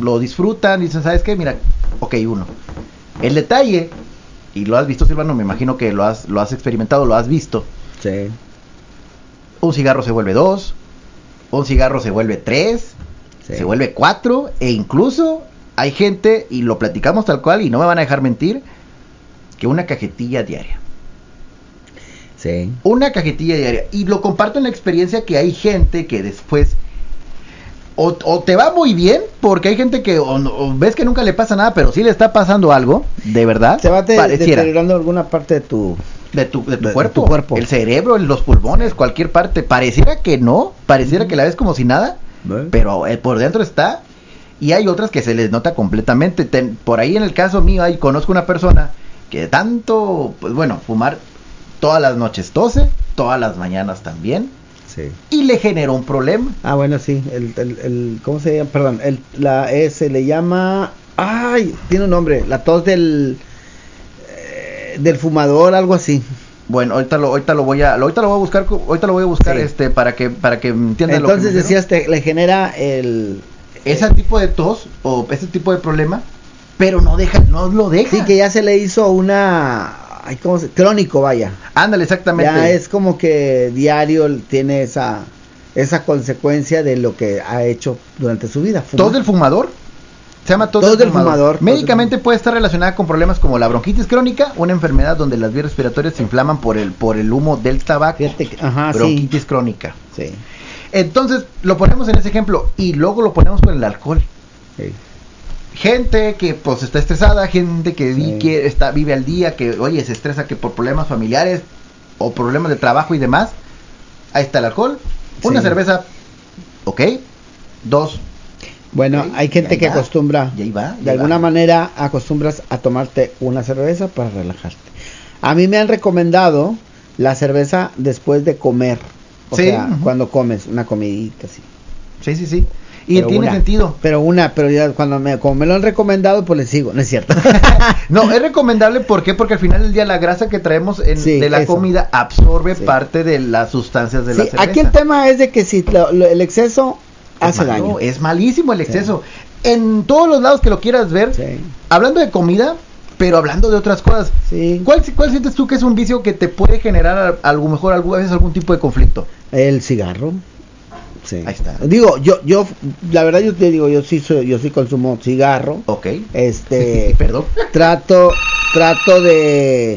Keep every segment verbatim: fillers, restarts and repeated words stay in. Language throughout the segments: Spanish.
lo disfrutan, dicen, ¿sabes qué? Mira, ok, uno. El detalle, y lo has visto, Silvano, me imagino que lo has, lo has experimentado, lo has visto. Sí. Un cigarro se vuelve dos, un cigarro se vuelve tres, sí. se vuelve cuatro, e incluso hay gente, y lo platicamos tal cual, y no me van a dejar mentir, que una cajetilla diaria. Sí. Una cajetilla diaria. Y lo comparto en la experiencia que hay gente que después o, o te va muy bien, porque hay gente que o, o ves que nunca le pasa nada, pero sí le está pasando algo, de verdad. Se va te, deteriorando alguna parte de tu de tu, de tu, de, cuerpo, de tu cuerpo, el cerebro, los pulmones, cualquier parte. Pareciera que no, pareciera uh-huh. que la ves como si nada, ¿ves? Pero eh, por dentro está. Y hay otras que se les nota completamente. Ten, por ahí en el caso mío, ahí conozco una persona que de tanto, pues bueno, fumar todas las noches tose, todas las mañanas también. Sí. Y le generó un problema. Ah, bueno, sí, el, el, el ¿cómo se llama? Perdón, el, la S le llama, ay, tiene un nombre, la tos del eh, del fumador, algo así. Bueno, ahorita lo ahorita lo voy a ahorita lo voy a buscar, ahorita lo voy a buscar sí. este para que para que entiendan. Entonces lo que decías te, le genera el ese eh, tipo de tos o ese tipo de problema, pero no deja, no lo deja. Sí, que ya se le hizo una Ay, ¿cómo se? Crónico, vaya. Ándale, exactamente. Ya es como que diario tiene esa esa consecuencia de lo que ha hecho durante su vida. Tos del fumador. Se llama tos, tos del del fumador. fumador. Médicamente puede estar relacionada con problemas como la bronquitis crónica, una enfermedad donde las vías respiratorias se inflaman por el por el humo del tabaco. Que, ajá, bronquitis sí. crónica. Sí. Entonces, lo ponemos en ese ejemplo y luego lo ponemos con el alcohol. Sí. Gente que pues está estresada, gente que, sí. vi, que está, vive al día, que oye se estresa que por problemas familiares o problemas de trabajo y demás. Ahí está el alcohol. Una sí. cerveza, ok. Dos. Bueno, okay. hay gente que va. acostumbra, y ahí va, y de ahí alguna va. manera acostumbras a tomarte una cerveza para relajarte. A mí me han recomendado la cerveza después de comer. O sí. sea, uh-huh. cuando comes una comidita así. Sí, sí, sí. Y pero tiene una, sentido. Pero una, pero ya cuando me, como me lo han recomendado, pues le sigo, no es cierto. No, es recomendable, ¿por qué? Porque al final del día la grasa que traemos en, sí, de la eso. comida absorbe sí. parte de las sustancias de sí, la cerveza. Aquí el tema es de que si lo, lo, el exceso es hace malo, daño. Es malísimo el exceso. Sí. En todos los lados que lo quieras ver, sí. hablando de comida, pero hablando de otras cosas. Sí. ¿Cuál, ¿Cuál sientes tú que es un vicio que te puede generar a, a lo mejor alguna vez algún tipo de conflicto? El cigarro. Sí. Ahí está. Digo, yo, yo, la verdad yo te digo, yo sí soy, yo sí consumo cigarro. Ok. Este, perdón. Trato, trato de,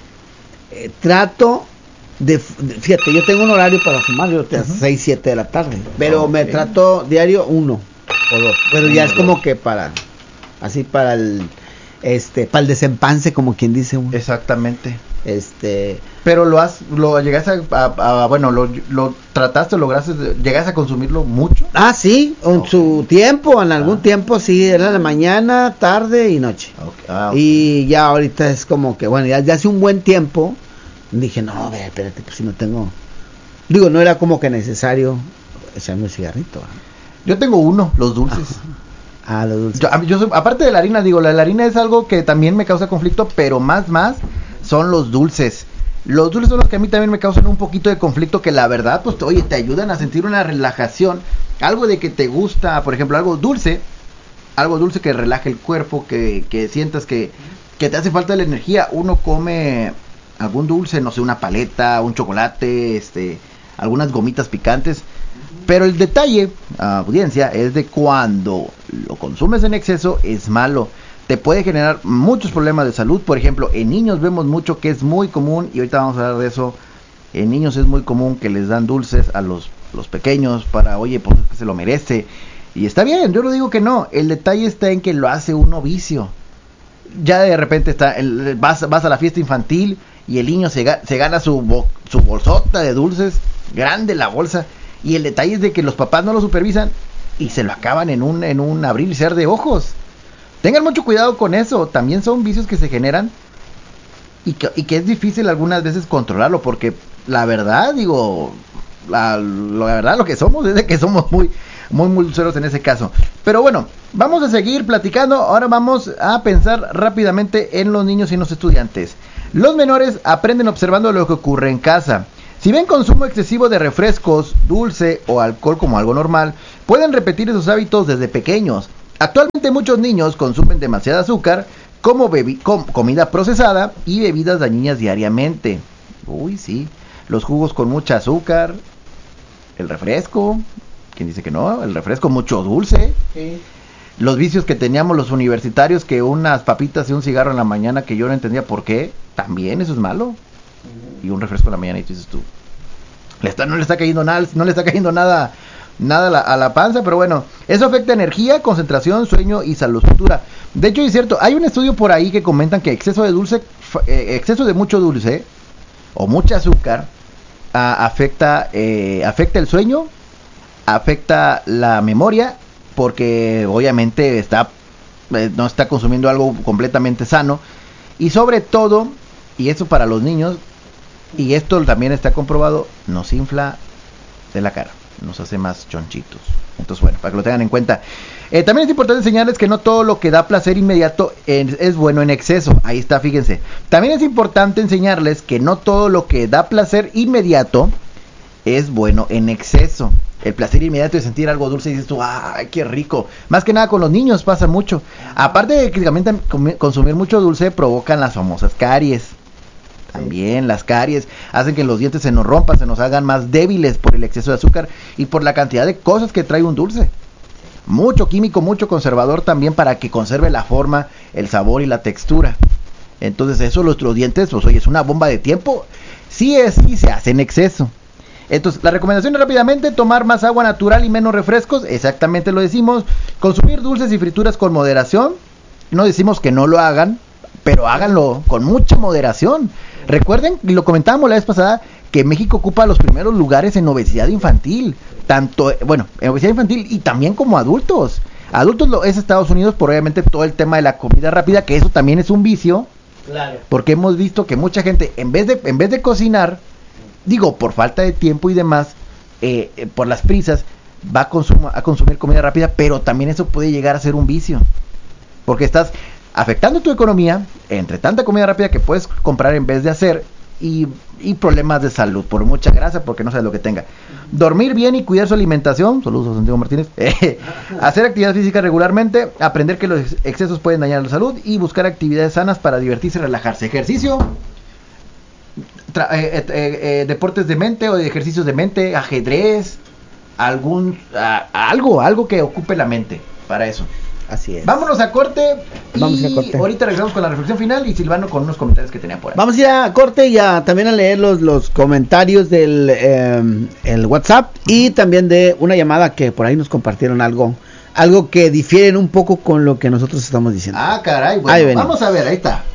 eh, trato de, de, fíjate, yo tengo un horario para fumar, yo tengo uh-huh. seis, siete de la tarde, pero okay. me trato diario uno o dos, pero uno, ya es como dos. que para, así para el, este, para el desempance, como quien dice uno. Exactamente. Este, pero lo has, lo llegaste a, a, a bueno, lo, lo trataste, lograste, llegaste a consumirlo mucho. Ah, sí, en okay. su tiempo, en algún ah. tiempo sí, era la mañana, tarde y noche. Okay. Ah, okay. Y ya ahorita es como que, bueno, ya, ya hace un buen tiempo, dije, no, a ver, espérate, pues si no tengo, digo, no era como que necesario echarme un cigarrito. ¿eh? Yo tengo uno, los dulces. Ah, los dulces. Yo, yo soy, aparte de la harina, digo, la, la harina es algo que también me causa conflicto, pero más, más son los dulces. Los dulces son los que a mí también me causan un poquito de conflicto, que la verdad, pues, oye, te ayudan a sentir una relajación, algo de que te gusta, por ejemplo, algo dulce, algo dulce que relaje el cuerpo, que, que sientas que, que te hace falta la energía. Uno come algún dulce, no sé, una paleta, un chocolate, este, algunas gomitas picantes, pero el detalle, audiencia, es de cuando lo consumes en exceso es malo. Te puede generar muchos problemas de salud. Por ejemplo, en niños vemos mucho que es muy común, y ahorita vamos a hablar de eso. En niños es muy común que les dan dulces a los, los pequeños para, oye, pues es que se lo merece. Y está bien, yo no digo que no. El detalle está en que lo hace uno vicio. Ya de repente está el, vas, vas a la fiesta infantil y el niño se, se gana su, bo, su bolsota de dulces, grande la bolsa. Y el detalle es de que los papás no lo supervisan y se lo acaban en un, en un abrir y cerrar de ojos. Tengan mucho cuidado con eso. También son vicios que se generan y que, y que es difícil algunas veces controlarlo, porque la verdad, digo, la, la verdad lo que somos es de que somos muy, muy, muy dulceros en ese caso. Pero bueno, vamos a seguir platicando. Ahora vamos a pensar rápidamente en los niños y en los estudiantes. Los menores aprenden observando lo que ocurre en casa. Si ven consumo excesivo de refrescos, dulce o alcohol como algo normal, pueden repetir esos hábitos desde pequeños. Actualmente muchos niños consumen demasiada azúcar como bebi- com- comida procesada y bebidas dañinas diariamente. Uy, sí. Los jugos con mucha azúcar, el refresco, ¿quién dice que no? El refresco mucho dulce. Sí. Los vicios que teníamos los universitarios, que unas papitas y un cigarro en la mañana que yo no entendía por qué, también eso es malo. Y un refresco en la mañana y tú dices tú, le está, no le está cayendo nada, no le está cayendo nada, nada a la, a la panza, pero bueno, eso afecta energía, concentración, sueño y salud futura. De hecho es cierto, hay un estudio por ahí que comentan que exceso de dulce, eh, exceso de mucho dulce o mucha azúcar a, afecta, eh, afecta el sueño, afecta la memoria, porque obviamente está eh, no está consumiendo algo completamente sano, y sobre todo, y eso para los niños, y esto también está comprobado, nos infla de la cara, nos hace más chonchitos. Entonces bueno, para que lo tengan en cuenta. Eh, también es importante enseñarles que no todo lo que da placer inmediato es, es bueno en exceso. Ahí está, fíjense. También es importante enseñarles que no todo lo que da placer inmediato es bueno en exceso. El placer inmediato de sentir algo dulce y dices tú, ¡ay, qué rico! Más que nada con los niños pasa mucho. Aparte de que también consumir mucho dulce provocan las famosas caries. También las caries hacen que los dientes se nos rompan, se nos hagan más débiles por el exceso de azúcar y por la cantidad de cosas que trae un dulce. Mucho químico, mucho conservador también para que conserve la forma, el sabor y la textura. Entonces eso, nuestros dientes, pues oye, es una bomba de tiempo. Sí es, sí se hace en exceso. Entonces, la recomendación es rápidamente tomar más agua natural y menos refrescos, exactamente lo decimos. Consumir dulces y frituras con moderación. No decimos que no lo hagan, pero háganlo con mucha moderación. Recuerden, y lo comentábamos la vez pasada, que México ocupa los primeros lugares en obesidad infantil. Tanto, bueno, en obesidad infantil y también como adultos. Adultos lo es Estados Unidos por obviamente todo el tema de la comida rápida, que eso también es un vicio. Claro. Porque hemos visto que mucha gente, en vez de, en vez de cocinar, digo, por falta de tiempo y demás, eh, eh, por las prisas, va a, consum- a consumir comida rápida, pero también eso puede llegar a ser un vicio. Porque estás afectando tu economía entre tanta comida rápida que puedes comprar en vez de hacer y, y problemas de salud, por mucha grasa, porque no sabes lo que tenga. Dormir bien y cuidar su alimentación, saludos a Santiago Martínez, eh, hacer actividad física regularmente, aprender que los excesos pueden dañar la salud y buscar actividades sanas para divertirse y relajarse. Ejercicio, Tra- eh, eh, eh, deportes de mente o de ejercicios de mente, ajedrez, algún a, algo, algo que ocupe la mente para eso. Así es. Vámonos a corte y Vamos a corte. ahorita regresamos con la reflexión final y Silvano con unos comentarios que tenía por ahí. Vamos a ir a corte y a, también a leer los, los comentarios del eh, el WhatsApp y también de una llamada que por ahí nos compartieron algo, algo que difieren un poco con lo que nosotros estamos diciendo. Ah, caray, Ahí bueno, venimos. vamos a ver, ahí está.